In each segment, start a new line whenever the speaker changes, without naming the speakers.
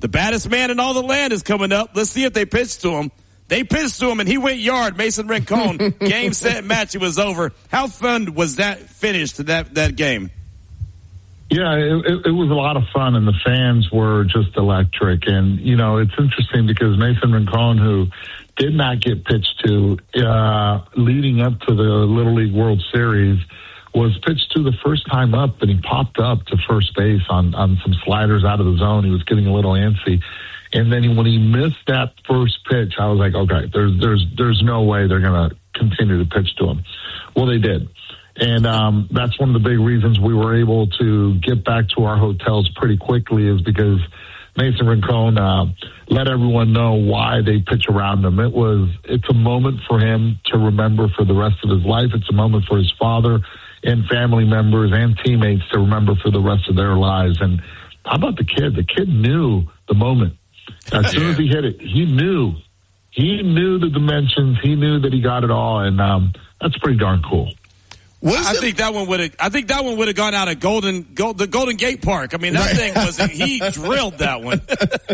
the baddest man in all the land is coming up. Let's see if they pitch to him. They pitched to him, and he went yard. Mason Rincon, game, set, match. It was over. How fun was that finish to that game?
Yeah, it was a lot of fun, and the fans were just electric. And, you know, it's interesting because Mason Rincon, who did not get pitched to leading up to the Little League World Series, was pitched to the first time up, and he popped up to first base on some sliders out of the zone. He was getting a little antsy. And then when he missed that first pitch, I was like, okay, there's no way they're going to continue to pitch to him. Well, they did. And that's one of the big reasons we were able to get back to our hotels pretty quickly, is because Mason Rincon let everyone know why they pitch around him. It's a moment for him to remember for the rest of his life. It's a moment for his father and family members and teammates to remember for the rest of their lives. And how about the kid? The kid knew the moment. As soon as he hit it, he knew the dimensions. He knew that he got it all, and that's pretty darn cool.
I think that one would have gone out at the Golden Gate Park. I mean, that thing he drilled that one.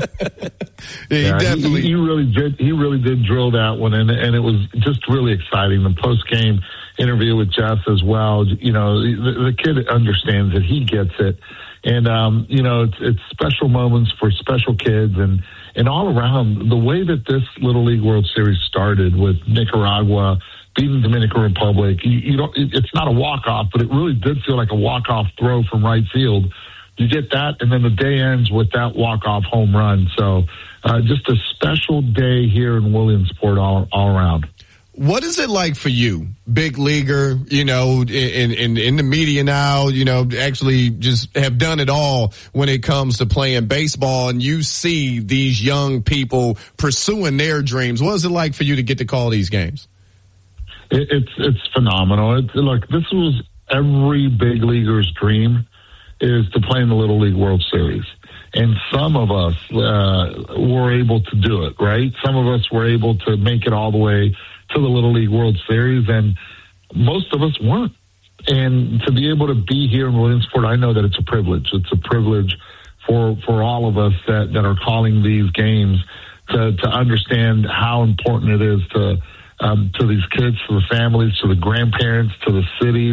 Yeah, he really did. He really did drill that one, and it was just really exciting. The post game interview with Jeff as well. You know, the kid understands it. He gets it. And, you know, it's special moments for special kids, and all around the way that this Little League World Series started with Nicaragua beating Dominican Republic. It's not a walk-off, but it really did feel like a walk-off throw from right field. You get that, and then the day ends with that walk-off home run. So just a special day here in Williamsport all around.
What is it like for you, big leaguer, you know, in the media now, you know, actually just have done it all when it comes to playing baseball, and you see these young people pursuing their dreams? What is it like for you to get to call these games?
It's phenomenal. Look, this was every big leaguer's dream, is to play in the Little League World Series. And some of us were able to do it, right? Some of us were able to make it all the way to the Little League World Series, and most of us weren't. And to be able to be here in Williamsport, I know that it's a privilege. It's a privilege for all of us that are calling these games to understand how important it is to these kids, to the families, to the grandparents, to the cities.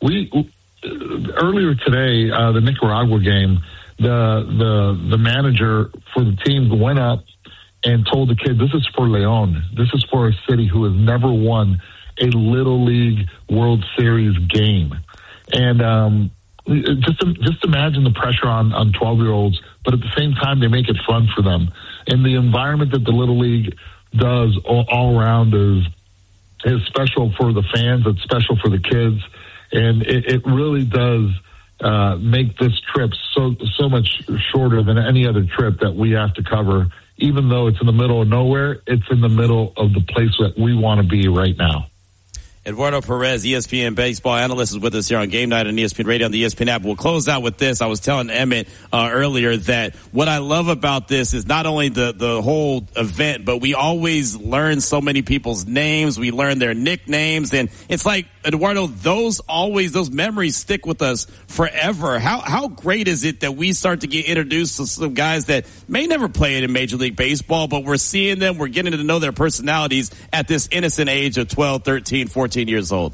Earlier today, the Nicaragua game, the manager for the team went up and told the kid, this is for Leon. This is for a city who has never won a Little League World Series game. And just imagine the pressure on 12-year-olds, but at the same time, they make it fun for them. And the environment that the Little League does all around is special for the fans. It's special for the kids. And it really does make this trip so much shorter than any other trip that we have to cover. Even though it's in the middle of nowhere, it's in the middle of the place that we want to be right now.
Eduardo Perez, ESPN baseball analyst, is with us here on Game Night on ESPN Radio and the ESPN app. We'll close out with this. I was telling Emmett earlier that what I love about this is not only the whole event, but we always learn so many people's names. We learn their nicknames, and it's like, Eduardo, those memories stick with us forever. How great is it that we start to get introduced to some guys that may never play in Major League Baseball, but we're seeing them, we're getting to know their personalities at this innocent age of 12, 13, 14 years old.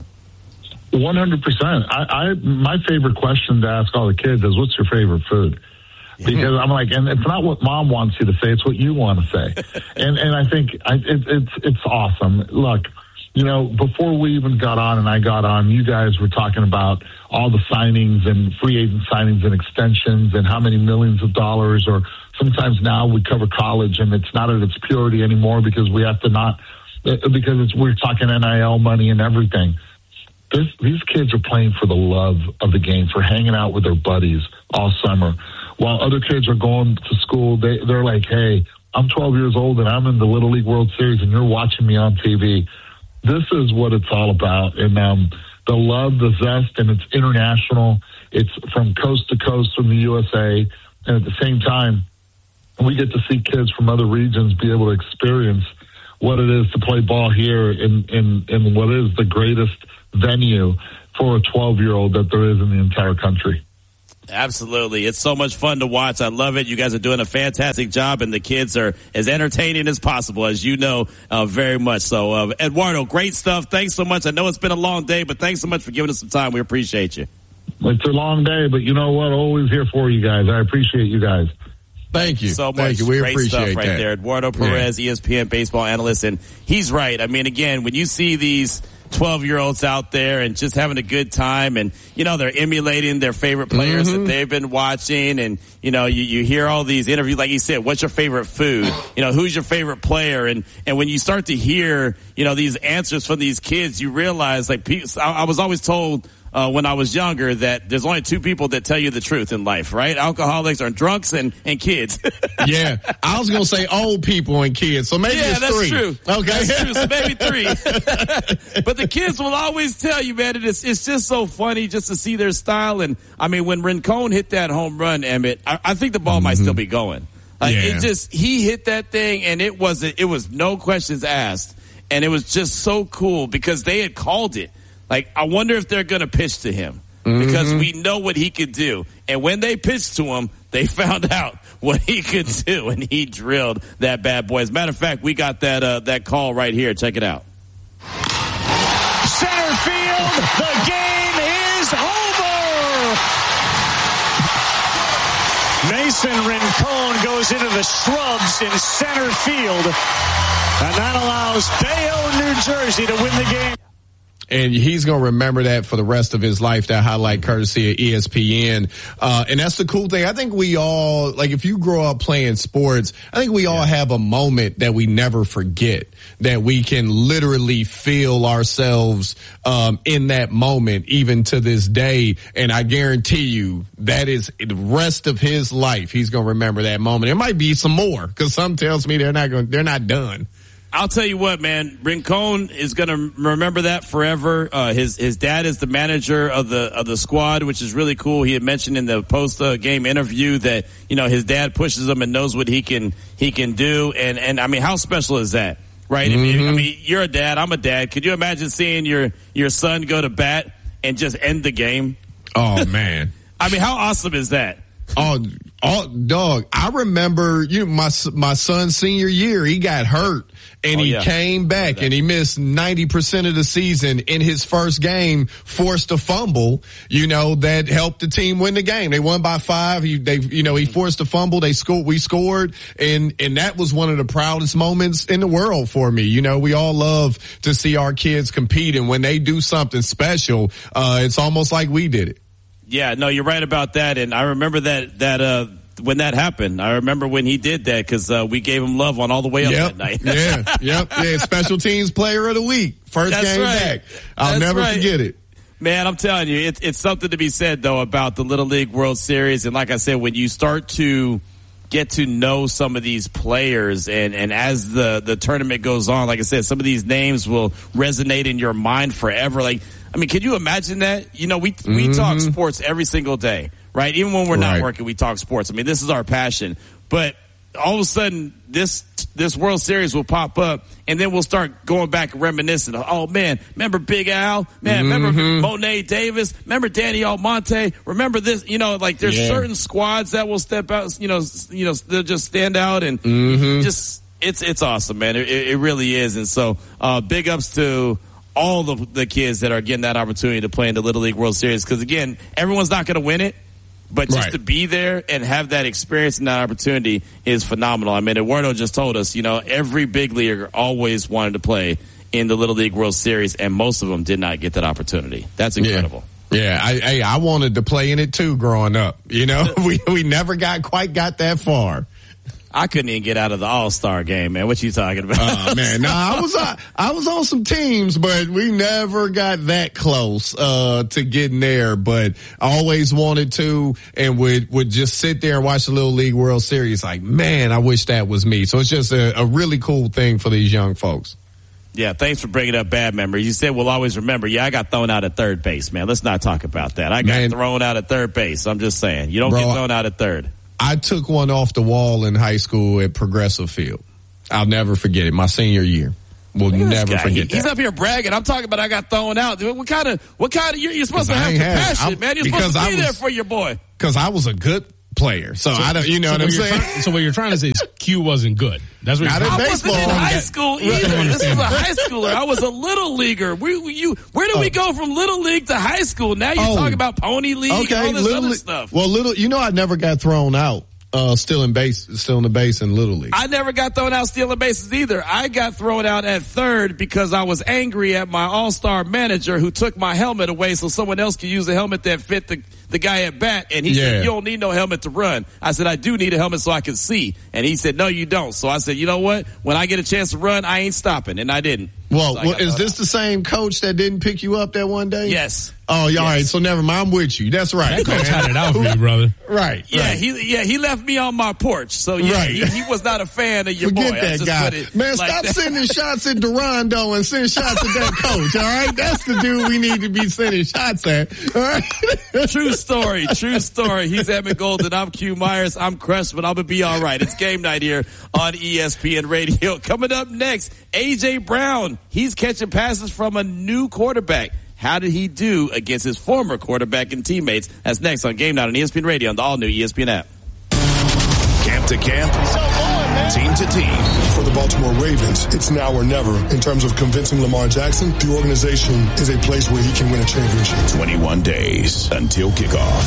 100%. My favorite question to ask all the kids is, what's your favorite food? Because I'm like, and it's not what mom wants you to say, it's what you want to say. and I think it's awesome. Look, you know, before we even got on and I got on, you guys were talking about all the signings and free agent signings and extensions and how many millions of dollars, or sometimes now we cover college and it's not at its purity anymore because we have to we're talking NIL money and everything. These kids are playing for the love of the game, for hanging out with their buddies all summer. While other kids are going to school, they're like, hey, I'm 12 years old and I'm in the Little League World Series and you're watching me on TV. This is what it's all about. And the love, the zest, and it's international. It's from coast to coast from the USA. And at the same time, we get to see kids from other regions be able to experience what it is to play ball here in what is the greatest venue for a 12-year-old that there is in the entire country.
Absolutely. It's so much fun to watch. I love it. You guys are doing a fantastic job, and the kids are as entertaining as possible, as you know, very much so. Eduardo, great stuff. Thanks so much. I know it's been a long day, but thanks so much for giving us some time. We appreciate you.
It's a long day, but you know what? Always here for you guys. I appreciate you guys.
Thank you
so much.
Thank you. We
great
appreciate
stuff right
that.
there. Eduardo Perez, ESPN baseball analyst, and he's right. I mean, again, when you see these 12-year-olds out there and just having a good time, and they're emulating their favorite players that they've been watching, and you hear all these interviews, like you said, what's your favorite food, who's your favorite player, and when you start to hear these answers from these kids, you realize, like, I was always told when I was younger that there's only two people that tell you the truth in life, right? Alcoholics are drunks and kids.
Yeah. I was going to say old people and kids. So maybe it's
that's
three.
True.
Okay.
That's true. So maybe three. But the kids will always tell you, man, it's just so funny just to see their style. And I mean, when Rincon hit that home run, Emmett, I think the ball might still be going. He hit that thing, and it was no questions asked. And it was just so cool because they had called it. Like, I wonder if they're going to pitch to him because we know what he could do. And when they pitched to him, they found out what he could do, and he drilled that bad boy. As a matter of fact, we got that call right here. Check it out.
Center field, the game is over. Mason Rincon goes into the shrubs in center field, and that allows Bayonne, New Jersey to win the game.
And he's going to remember that for the rest of his life, that highlight courtesy of ESPN. And that's the cool thing. I think we all, like, if you grow up playing sports, I think we all have a moment that we never forget, that we can literally feel ourselves in that moment, even to this day. And I guarantee you that is the rest of his life. He's going to remember that moment. There might be some more, because some tells me they're not done.
I'll tell you what, man, Rincon is going to remember that forever. His dad is the manager of the squad, which is really cool. He had mentioned in the post game interview that, his dad pushes him and knows what he can do. And I mean, how special is that? Right? I mean, you're a dad. I'm a dad. Could you imagine seeing your son go to bat and just end the game?
Oh, man.
I mean, how awesome is that?
Oh, dog. I remember my son's senior year, he got hurt and he came back and he missed 90% of the season. In his first game, forced a fumble, that helped the team win the game. They won by 5. He forced a fumble. We scored. And that was one of the proudest moments in the world for me. We all love to see our kids compete. And when they do something special, it's almost like we did it.
Yeah, no, you're right about that. And I remember that when that happened. I remember when he did that because we gave him love on all the way up that night.
Yeah, special teams player of the week. First game back. I'll never forget it.
Man, I'm telling you, it's something to be said, though, about the Little League World Series. And like I said, when you start to get to know some of these players and as the tournament goes on, like I said, some of these names will resonate in your mind forever. Like, I mean, can you imagine that? We talk sports every single day, right? Even when we're not working, we talk sports. I mean, this is our passion. But all of a sudden, this World Series will pop up, and then we'll start going back and reminiscing. Oh, man, remember Big Al? Man, remember Monet Davis? Remember Danny Almonte? Remember this? There's certain squads that will step out, they'll just stand out, and it's awesome, man. It really is. And so big ups to all the kids that are getting that opportunity to play in the Little League World Series. Because, again, everyone's not going to win it, but just to be there and have that experience and that opportunity is phenomenal. I mean, Eduardo just told us, every big leaguer always wanted to play in the Little League World Series, and most of them did not get that opportunity. That's incredible.
Yeah, I wanted to play in it, too, growing up. We never quite got that far.
I couldn't even get out of the All-Star game, man. What you talking about?
Oh, man. No, I was on some teams, but we never got that close, to getting there. But I always wanted to and would just sit there and watch the Little League World Series. Like, man, I wish that was me. So it's just a really cool thing for these young folks.
Yeah, thanks for bringing up bad memories. You said we'll always remember. Yeah, I got thrown out at third base, man. Let's not talk about that. I got thrown out at third base. I'm just saying. You don't get thrown out at third.
I took one off the wall in high school at Progressive Field. I'll never forget it. My senior year. will never forget that.
He's up here bragging. I'm talking about I got thrown out. What kind of, you're supposed to have compassion, man. You're supposed to be there for your boy.
Because I was a good player. So I don't, you know what I'm saying?
So what you're trying to say is Q wasn't good. That's what
I wasn't in high school either. This was a high schooler. I was a little leaguer. Where did we go from little league to high school? Now you're talking about pony league and all this other stuff.
Well, I never got thrown out. Still in the base in Little League.
I never got thrown out stealing bases either. I got thrown out at third because I was angry at my all-star manager who took my helmet away so someone else could use a helmet that fit the guy at bat. And he said, you don't need no helmet to run. I said, I do need a helmet so I can see. And he said, no, you don't. So I said, you know what? When I get a chance to run, I ain't stopping. And I didn't.
Well, is this the same coach that didn't pick you up that one day?
Yes.
Oh, yeah, all right. So never mind. I'm with you. That's right.
That coach had it out for you, brother.
Right.
Yeah, he left me on my porch. So yeah, he was not a fan of your boy.
Forget that guy. Man, stop sending shots at Durando and send shots at that coach. All right, that's the dude we need to be sending shots at. All right.
True story. He's Emmett Golden. I'm Q Myers. I'm crushed, but I'm gonna be all right. It's game night here on ESPN Radio. Coming up next, AJ Brown. He's catching passes from a new quarterback. How did he do against his former quarterback and teammates? That's next on Game Night on ESPN Radio on the all-new ESPN app.
Camp to camp, team to team.
For the Baltimore Ravens, it's now or never. In terms of convincing Lamar Jackson, the organization is a place where he can win a championship.
21 days until kickoff.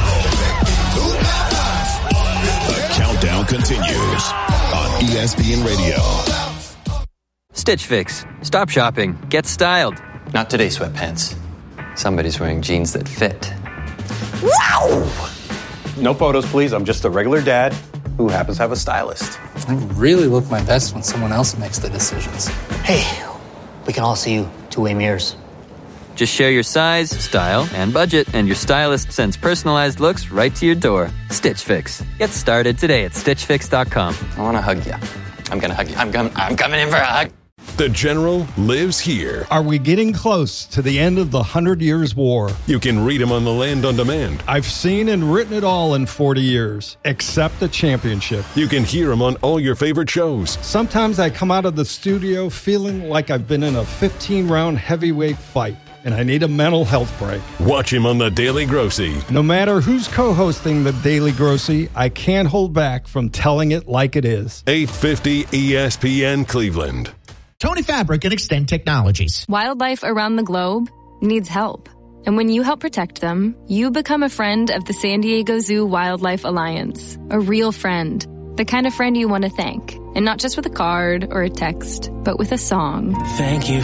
The countdown continues on ESPN Radio.
Stitch Fix. Stop shopping. Get styled.
Not today, sweatpants. Somebody's wearing jeans that fit. Wow! No photos, please. I'm just a regular dad who happens to have a stylist.
I really look my best when someone else makes the decisions.
Hey, we can all see you two-way mirrors.
Just share your size, style, and budget, and your stylist sends personalized looks right to your door. Stitch Fix. Get started today at StitchFix.com.
I want to hug you. I'm going to hug you. I'm coming in for a hug.
The General lives here.
Are we getting close to the end of the 100 Years' War?
You can read him on the Land on Demand.
I've seen and written it all in 40 years, except the championship.
You can hear him on all your favorite shows.
Sometimes I come out of the studio feeling like I've been in a 15-round heavyweight fight, and I need a mental health break.
Watch him on The Daily Grossy.
No matter who's co-hosting The Daily Grossy, I can't hold back from telling it like it is.
850 ESPN Cleveland.
Tony Fabric and Extend Technologies.
Wildlife around the globe needs help. And when you help protect them, you become a friend of the San Diego Zoo Wildlife Alliance. A real friend. The kind of friend you want to thank. And not just with a card or a text, but with a song.
Thank you